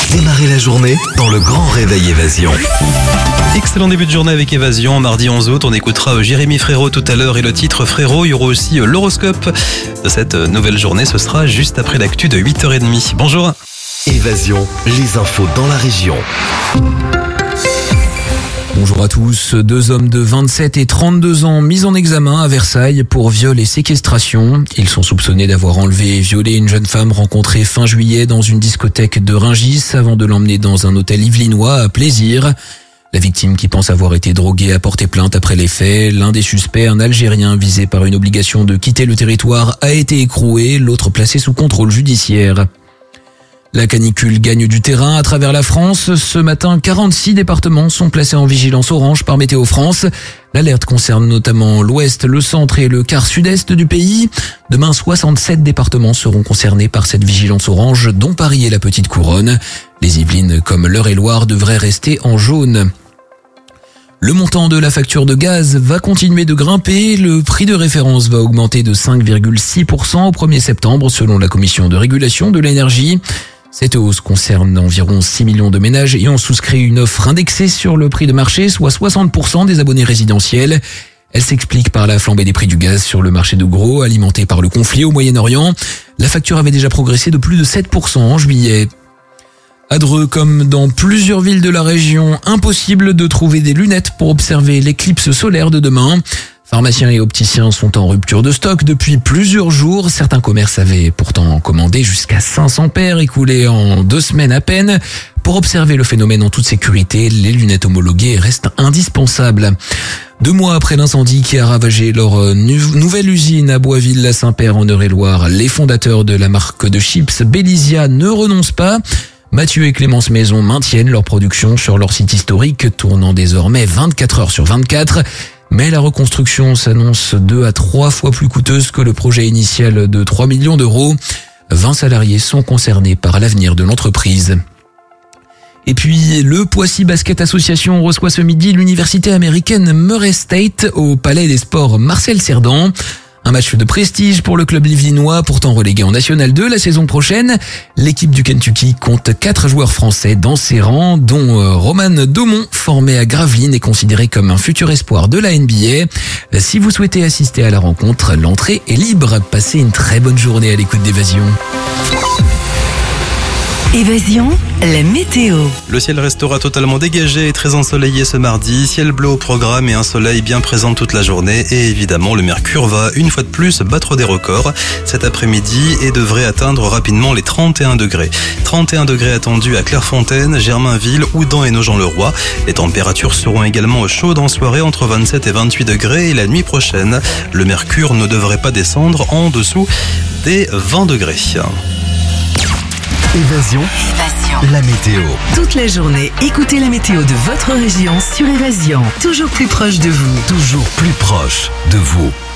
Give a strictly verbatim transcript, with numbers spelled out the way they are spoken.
Démarrez la journée dans le grand réveil Évasion. Excellent début de journée avec Évasion. Mardi onze août, on écoutera Jérémy Frérot tout à l'heure et le titre Frérot. Il y aura aussi l'horoscope de cette nouvelle journée. Ce sera juste après l'actu de huit heures trente. Bonjour. Évasion, les infos dans la région. Bonjour à tous. Deux hommes de vingt-sept et trente-deux ans mis en examen à Versailles pour viol et séquestration. Ils sont soupçonnés d'avoir enlevé et violé une jeune femme rencontrée fin juillet dans une discothèque de Rungis avant de l'emmener dans un hôtel yvelinois à Plaisir. La victime, qui pense avoir été droguée, a porté plainte après les faits. L'un des suspects, un Algérien visé par une obligation de quitter le territoire, a été écroué, l'autre placé sous contrôle judiciaire. La canicule gagne du terrain à travers la France. Ce matin, quarante-six départements sont placés en vigilance orange par Météo France. L'alerte concerne notamment l'ouest, le centre et le quart sud-est du pays. Demain, soixante-sept départements seront concernés par cette vigilance orange, dont Paris et la Petite Couronne. Les Yvelines, comme l'Eure-et-Loire, devraient rester en jaune. Le montant de la facture de gaz va continuer de grimper. Le prix de référence va augmenter de cinq virgule six pour cent au premier septembre, selon la Commission de régulation de l'énergie. Cette hausse concerne environ six millions de ménages ayant souscrit une offre indexée sur le prix de marché, soit soixante pour cent des abonnés résidentiels. Elle s'explique par la flambée des prix du gaz sur le marché de gros, alimenté par le conflit au Moyen-Orient. La facture avait déjà progressé de plus de sept pour cent en juillet. À Dreux, comme dans plusieurs villes de la région, impossible de trouver des lunettes pour observer l'éclipse solaire de demain. Pharmaciens et opticiens sont en rupture de stock depuis plusieurs jours. Certains commerces avaient pourtant commandé jusqu'à cinq cents paires écoulées en deux semaines à peine. Pour observer le phénomène en toute sécurité, les lunettes homologuées restent indispensables. Deux mois après l'incendie qui a ravagé leur nouvelle usine à Boisville-la-Saint-Père en Eure-et-Loire, les fondateurs de la marque de chips Bélizia ne renoncent pas. Mathieu et Clémence Maison maintiennent leur production sur leur site historique, tournant désormais vingt-quatre heures sur vingt-quatre. Mais la reconstruction s'annonce deux à trois fois plus coûteuse que le projet initial de trois millions d'euros. vingt salariés sont concernés par l'avenir de l'entreprise. Et puis, le Poissy Basket Association reçoit ce midi l'université américaine Murray State au Palais des Sports Marcel Cerdan. Un match de prestige pour le club yvelinois, pourtant relégué en National deux la saison prochaine. L'équipe du Kentucky compte quatre joueurs français dans ses rangs, dont Roman Daumont, formé à Gravelines et considéré comme un futur espoir de la N B A. Si vous souhaitez assister à la rencontre, l'entrée est libre. Passez une très bonne journée à l'écoute d'Évasion. Évasion, la météo. Le ciel restera totalement dégagé et très ensoleillé ce mardi. Ciel bleu au programme et un soleil bien présent toute la journée. Et évidemment, le mercure va une fois de plus battre des records cet après-midi et devrait atteindre rapidement les trente et un degrés. trente et un degrés attendus à Clairefontaine, Germainville, Houdan et Nogent-le-Roi. Les températures seront également chaudes en soirée entre vingt-sept et vingt-huit degrés. Et la nuit prochaine, le mercure ne devrait pas descendre en dessous des vingt degrés. Évasion, Évasion. la météo. Toute la journée, écoutez la météo de votre région sur Évasion. Toujours plus proche de vous. Toujours plus proche de vous.